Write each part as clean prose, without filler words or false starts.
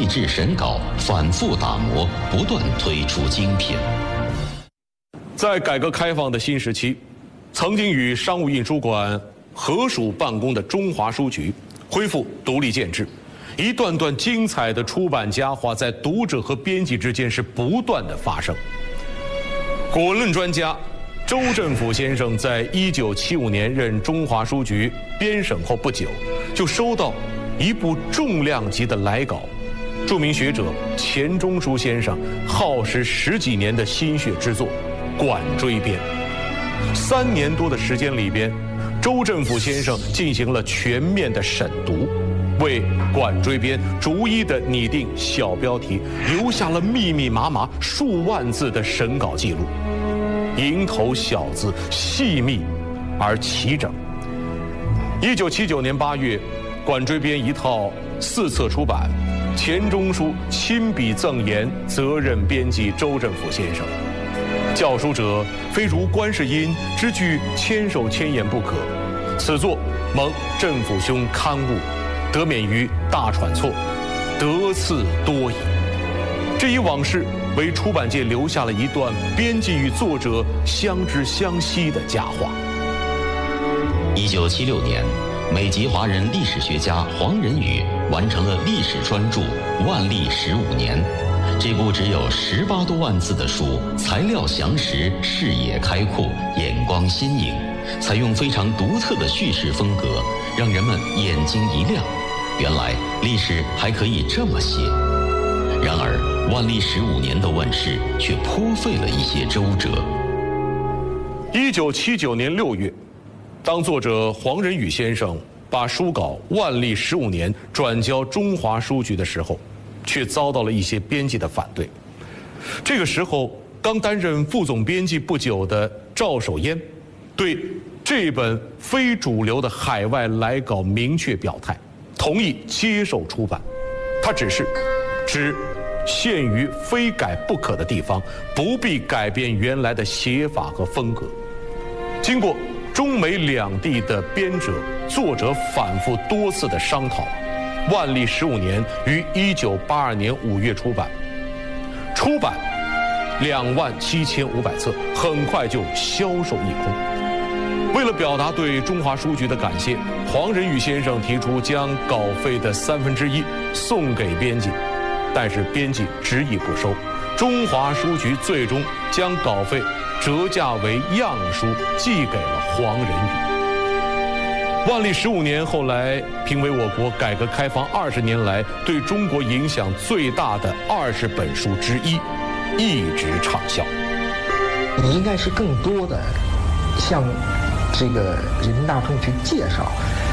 制审稿，反复打磨，不断推出精品。 在改革开放的新时期，曾经与商务印书馆合署办公的中华书局恢复独立建制，一段段精彩的出版佳话在读者和编辑之间是不断的发生。古文论专家周振甫先生在1975年任中华书局编审后不久，就收到一部重量级的来稿，著名学者钱钟书先生耗时10几年的心血之作《管锥编》，3年多的时间里边，周振甫先生进行了全面的审读，为《管锥编》逐一的拟定小标题，留下了密密麻麻数万字的审稿记录，蝇头小字，细密而齐整。1979年8月，《管锥编》一套4册出版，钱钟书亲笔赠言责任编辑周振甫先生。教书者非如观世音之具千手千眼不可，此作蒙振甫兄刊物，得免于大喘错，得次多矣。这一往事为出版界留下了一段编辑与作者相知相惜的佳话。 1976年，美籍华人历史学家黄仁宇完成了历史专著《万历15年》。这部只有18多万字的书，材料详实，视野开阔，眼光新颖，采用非常独特的叙事风格，让人们眼睛一亮。原来历史还可以这么写。然而，万历15年的问世却颇费了一些周折。 1979年6月，当作者黄仁宇先生把书稿《万历15年》转交中华书局的时候，却遭到了一些编辑的反对。这个时候，刚担任副总编辑不久的赵守烟，对这本非主流的海外来稿明确表态，同意接受出版。他只限于非改不可的地方，不必改变原来的写法和风格。经过中美两地的编者、作者反复多次的商讨，《万历15年》于1982年5月出版27500册，很快就销售一空。为了表达对中华书局的感谢，黄仁宇先生提出将稿费的1/3送给编辑，但是编辑执意不收。中华书局最终将稿费折价为样书寄给了黄仁宇。万历15年后来评为我国改革开放20年来对中国影响最大的20本书之一，一直畅销。 你应该是更多的向这个人民大众去介绍、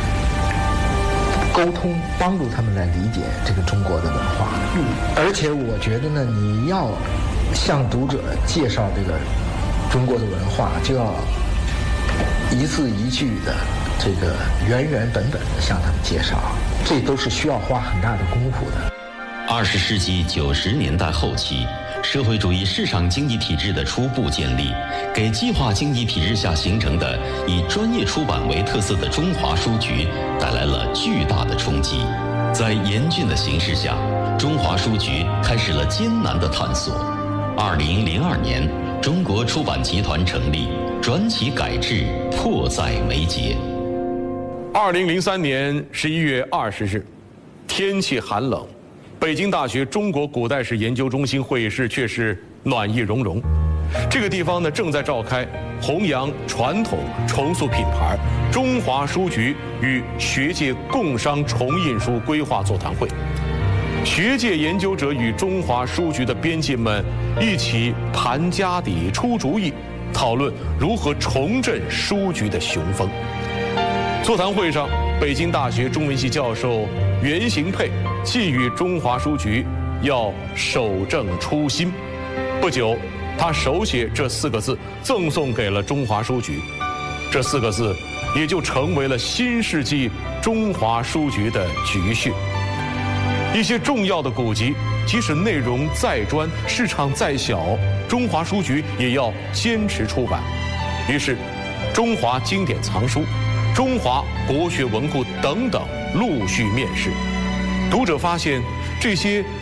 沟通，帮助他们来理解这个中国的文化。而且我觉得呢，你要向读者介绍这个中国的文化，就要一字一句的这个原原本本的向他们介绍，这都是需要花很大的功夫的。 20世纪90年代后期，社会主义市场经济体制的初步建立，给计划经济体制下形成的以专业出版为特色的中华书局带来了巨大的冲击。在严峻的形势下，中华书局开始了艰难的探索。2002年，中国出版集团成立，转启改制迫在眉睫。 2003年11月20日，天气寒冷，北京大学中国古代史研究中心会议室却是暖意融融。这个地方呢，正在召开弘扬传统、重塑品牌中华书局与学界共商重印书规划座谈会。学界研究者与中华书局的编辑们一起盘家底、出主意，讨论如何重振书局的雄风。座谈会上，北京大学中文系教授袁行佩寄语中华书局要守正初心。不久，他手写这4个字赠送给了中华书局，这4个字也就成为了新世纪中华书局的局训。一些重要的古籍，即使内容再专、市场再小，中华书局也要坚持出版。于是，中华经典藏书、中华国学文库等等陆续面世。读者发现这些